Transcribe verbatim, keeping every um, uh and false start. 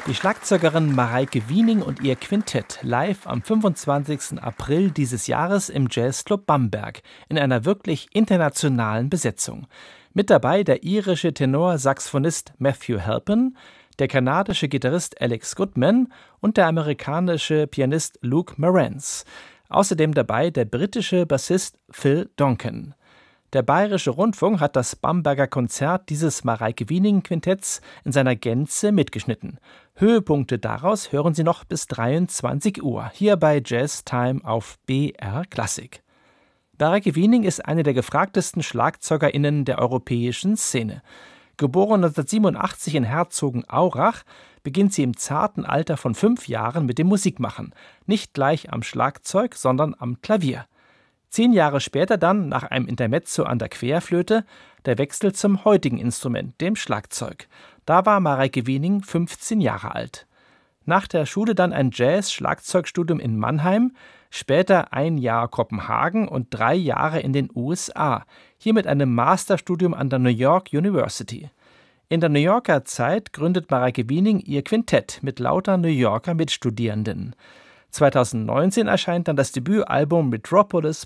Die Schlagzeugerin Mareike Wiening und ihr Quintett live am fünfundzwanzigsten April dieses Jahres im Jazzclub Bamberg in einer wirklich internationalen Besetzung. Mit dabei der irische Tenor-Saxophonist Matthew Halpin, der kanadische Gitarrist Alex Goodman und der amerikanische Pianist Luke Marantz. Außerdem dabei der britische Bassist Phil Donkin. Der Bayerische Rundfunk hat das Bamberger Konzert dieses Mareike Wiening-Quintetts in seiner Gänze mitgeschnitten. Höhepunkte daraus hören Sie noch bis dreiundzwanzig Uhr, hier bei Jazz Time auf B R Klassik. Mareike Wiening ist eine der gefragtesten SchlagzeugerInnen der europäischen Szene. Geboren neunzehnhundertsiebenundachtzig in Herzogenaurach, beginnt sie im zarten Alter von fünf Jahren mit dem Musikmachen. Nicht gleich am Schlagzeug, sondern am Klavier. Zehn Jahre später dann, nach einem Intermezzo an der Querflöte, der Wechsel zum heutigen Instrument, dem Schlagzeug. Da war Mareike Wiening fünfzehn Jahre alt. Nach der Schule dann ein Jazz-Schlagzeugstudium in Mannheim, später ein Jahr Kopenhagen und drei Jahre in den U S A, hier mit einem Masterstudium an der New York University. In der New Yorker Zeit gründet Mareike Wiening ihr Quintett mit lauter New Yorker Mitstudierenden. zweitausendneunzehn erscheint dann das Debütalbum Metropolis